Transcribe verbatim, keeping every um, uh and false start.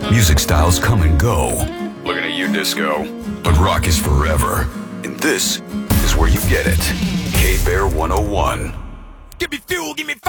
Music styles come and go. Looking at you, disco. But rock is forever. And this is where you get it. K-Bear one oh one. Give me fuel, give me fire.